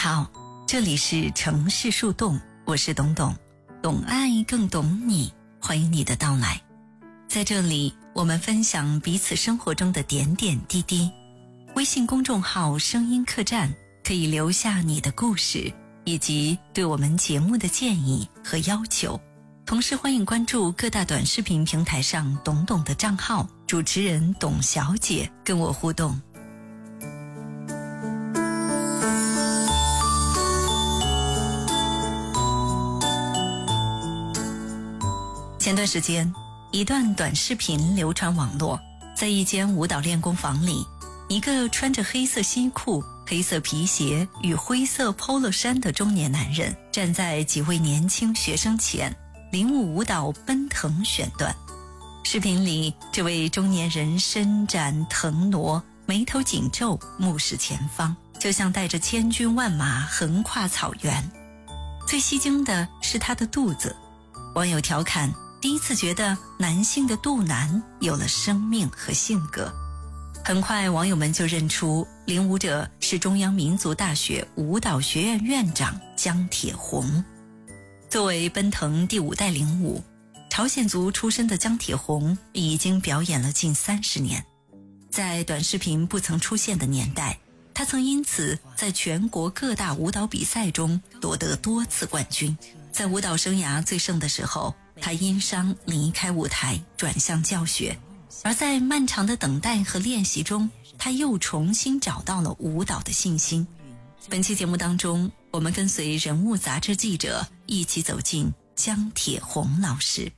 好，这里是城市树洞，我是董董，懂爱更懂你，欢迎你的到来。在这里，我们分享彼此生活中的点点滴滴。微信公众号声音客栈可以留下你的故事，以及对我们节目的建议和要求。同时欢迎关注各大短视频平台上董董的账号，主持人董小姐跟我互动。前段时间，一段短视频流传网络，在一间舞蹈练功房里，一个穿着黑色西裤、黑色皮鞋与灰色 polo 衫的中年男人站在几位年轻学生前，领舞舞蹈奔腾选段。视频里，这位中年人伸展腾挪，眉头紧皱，目视前方，就像带着千军万马横跨草原。最吸睛的是他的肚子，网友调侃，第一次觉得男性的肚腩有了生命和性格。很快网友们就认出领舞者是中央民族大学舞蹈学院院长姜铁红。作为奔腾第5代领舞，朝鲜族出身的姜铁红已经表演了近30年。在短视频不曾出现的年代，他曾因此在全国各大舞蹈比赛中夺得多次冠军。在舞蹈生涯最盛的时候，他因伤离开舞台，转向教学。而在漫长的等待和练习中，他又重新找到了舞蹈的信心。本期节目当中，我们跟随人物杂志记者一起走进姜铁红老师。